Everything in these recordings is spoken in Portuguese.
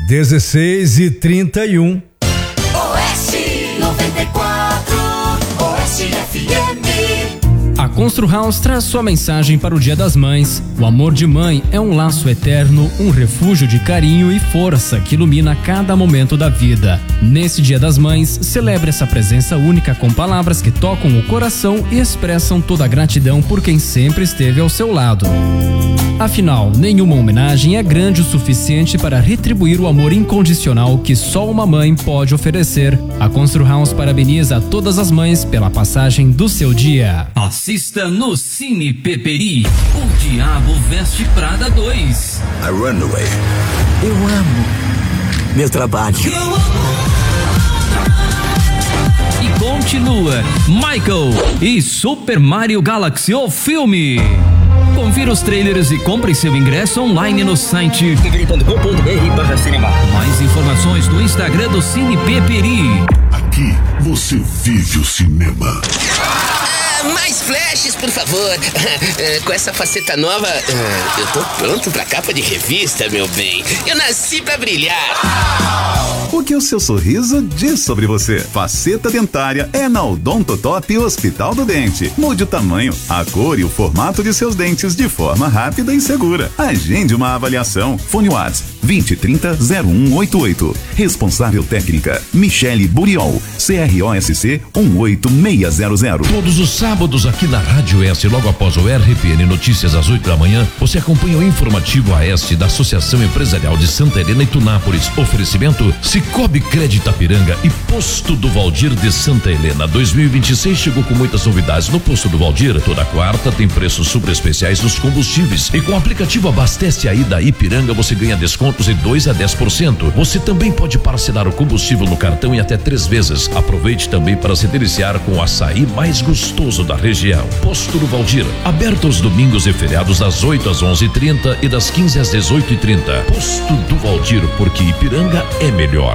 16h31. Oeste 94, Oeste FM. A Constru House traz sua mensagem para o Dia das Mães. O amor de mãe é um laço eterno, um refúgio de carinho e força que ilumina cada momento da vida. Nesse Dia das Mães, celebre essa presença única com palavras que tocam o coração e expressam toda a gratidão por quem sempre esteve ao seu lado. Afinal, nenhuma homenagem é grande o suficiente para retribuir o amor incondicional que só uma mãe pode oferecer. A Constru House parabeniza todas as mães pela passagem do seu dia. Assista no Cine Peperi, O Diabo Veste Prada 2. A Runaway. Eu amo meu trabalho. E continua Michael e Super Mario Galaxy, o filme. Confira os trailers e compre seu ingresso online no site peperi.com.br/cinema. Mais informações no Instagram do Cine Peperi. Aqui você vive o cinema. Mais flashes, por favor. Com essa faceta nova, eu tô pronto pra capa de revista, meu bem. Eu nasci pra brilhar. O que o seu sorriso diz sobre você? Faceta dentária é na Odontotop Hospital do Dente. Mude o tamanho, a cor e o formato de seus dentes de forma rápida e segura. Agende uma avaliação. Fone WhatsApp 2030-0188. Responsável técnica Michele Buriol, CROSC 18600. Todos os sábados aqui na Rádio S, logo após o RPN Notícias às 8 da manhã, você acompanha o informativo AS da Associação Empresarial de Santa Helena e Tunápolis. Oferecimento Cicobi Crédito Ipiranga e Posto do Valdir de Santa Helena. 2026 chegou com muitas novidades no Posto do Valdir. Toda quarta tem preços super especiais nos combustíveis. E com o aplicativo Abastece Aí da Ipiranga, você ganha descontos de 2 a 10%. Você também pode parcelar o combustível no cartão em até 3 vezes. Aproveite também para se deliciar com o açaí mais gostoso da região. Posto do Valdir, aberto aos domingos e feriados das 8 às 11h30 e das 15 às 18h30. Posto do Valdir, porque Ipiranga é melhor.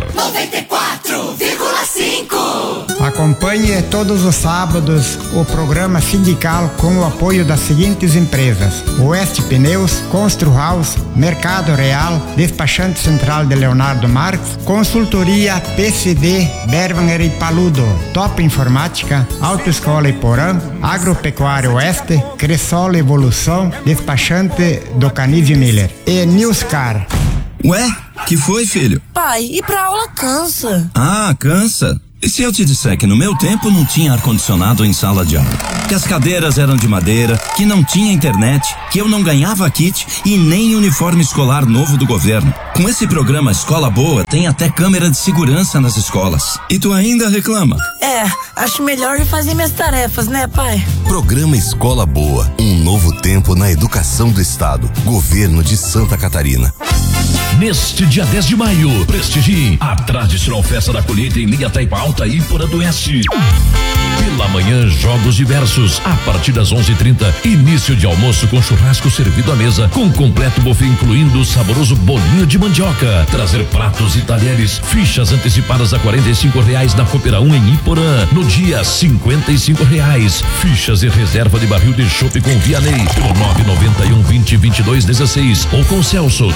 94,5. Acompanhe todos os sábados o programa sindical com o apoio das seguintes empresas: Oeste Pneus, Constru House, Mercado Real, Despachante Central de Leonardo Marques, Consultoria PCD Berwanger e Paludo, Top Informática, Autoescola Iporã, Agropecuária Oeste, Cressol Evolução, Despachante do Canívio Miller e Newscar. Ué, que foi, filho? Pai, ir pra aula cansa. Ah, cansa? E se eu te disser que no meu tempo não tinha ar-condicionado em sala de aula? Que as cadeiras eram de madeira, que não tinha internet, que eu não ganhava kit e nem uniforme escolar novo do governo. Com esse programa Escola Boa, tem até câmera de segurança nas escolas. E tu ainda reclama? Acho melhor refazer minhas tarefas, né, pai? Programa Escola Boa, um novo tempo na educação do estado. Governo de Santa Catarina. Neste dia 10 de maio, prestigie a tradicional festa da colheita em linha Taipa Alta e Iporã do Oeste. Pela manhã, jogos diversos. A partir das 11h30, início de almoço com churrasco servido à mesa, com completo buffet incluindo o saboroso bolinho de mandioca. Trazer pratos e talheres. Fichas antecipadas a R$45 na Coopera 1 em Iporã. No dia, R$55. Fichas e reserva de barril de chopp com Vianney pelo 991-20-22-16 ou com Celso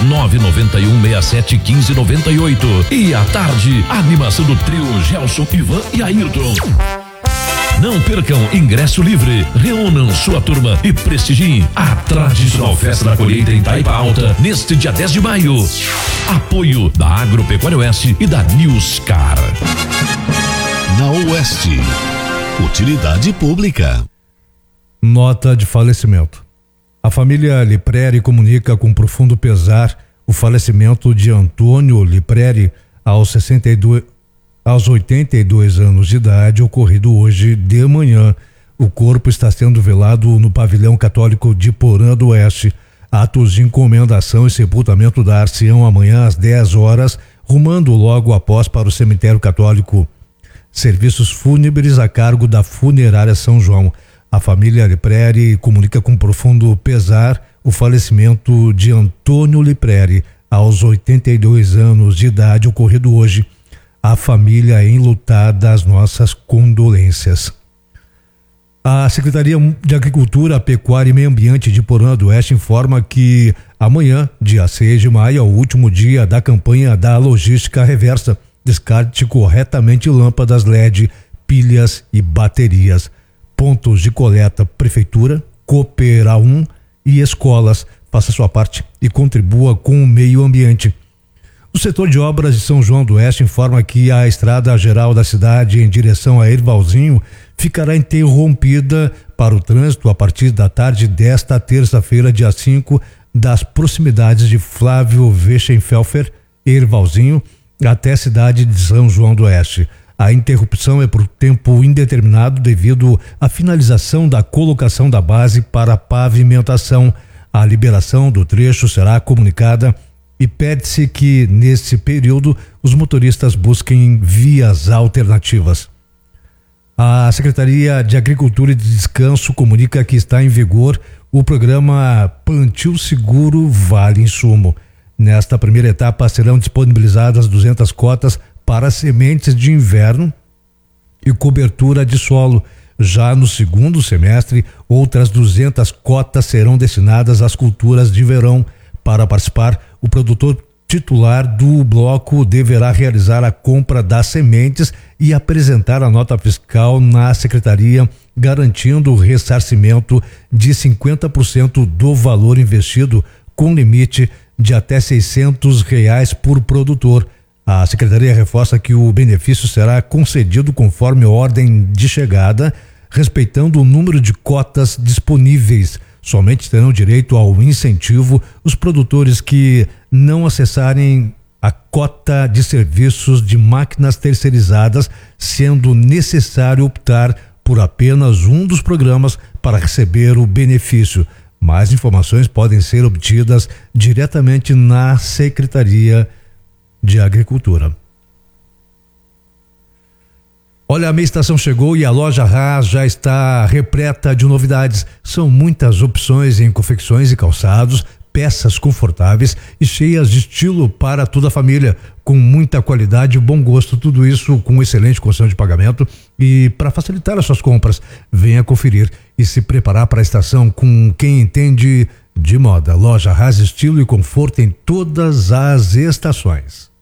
991-67-15-98. E à tarde, a animação do trio Gelson, Ivan e Ayrton. Não percam ingresso livre. Reúnam sua turma e prestigiem a tradicional festa da colheita em Taipa Alta neste dia 10 de maio. Apoio da Agropecuária Oeste e da Newscar. Na Oeste, utilidade pública. Nota de falecimento. A família Lipreri comunica com profundo pesar o falecimento de Antônio Lipreri aos 82 anos de idade, ocorrido hoje de manhã. O corpo está sendo velado no pavilhão católico de Iporã do Oeste. Atos de encomendação e sepultamento dar-se-ão amanhã às 10 horas, rumando logo após para o cemitério católico. Serviços fúnebres a cargo da Funerária São João. A família Lipreri comunica com profundo pesar o falecimento de Antônio Lipreri aos 82 anos de idade, ocorrido hoje. A família enlutada, as nossas condolências. A Secretaria de Agricultura, Pecuária e Meio Ambiente de Porã do Oeste informa que amanhã, dia 6 de maio, é o último dia da campanha da logística reversa. Descarte corretamente lâmpadas LED, pilhas e baterias. Pontos de coleta: Prefeitura, Coopera 1 e escolas. Faça sua parte e contribua com o meio ambiente. O setor de obras de São João do Oeste informa que a estrada geral da cidade em direção a Ervalzinho ficará interrompida para o trânsito a partir da tarde desta terça-feira, dia 5, das proximidades de Flávio Weschenfelfer, Ervalzinho, até a cidade de São João do Oeste. A interrupção é por tempo indeterminado devido à finalização da colocação da base para pavimentação. A liberação do trecho será comunicada e pede-se que, nesse período, os motoristas busquem vias alternativas. A Secretaria de Agricultura e de Descanso comunica que está em vigor o programa Plantio Seguro Vale Insumo. Nesta primeira etapa serão disponibilizadas 200 cotas para sementes de inverno e cobertura de solo. Já no segundo semestre, outras 200 cotas serão destinadas às culturas de verão. Para participar, o produtor titular do bloco deverá realizar a compra das sementes e apresentar a nota fiscal na secretaria, garantindo o ressarcimento de 50% do valor investido, com limite de até R$600 por produtor. A secretaria reforça que o benefício será concedido conforme ordem de chegada, respeitando o número de cotas disponíveis. Somente terão direito ao incentivo os produtores que não acessarem a cota de serviços de máquinas terceirizadas, sendo necessário optar por apenas um dos programas para receber o benefício. Mais informações podem ser obtidas diretamente na Secretaria de Agricultura. Olha, a meia estação chegou e a loja Haas já está repleta de novidades. São muitas opções em confecções e calçados, peças confortáveis e cheias de estilo para toda a família, com muita qualidade e bom gosto, tudo isso com excelente condição de pagamento. E para facilitar as suas compras, venha conferir e se preparar para a estação com quem entende de moda. Loja Haas, estilo e conforto em todas as estações.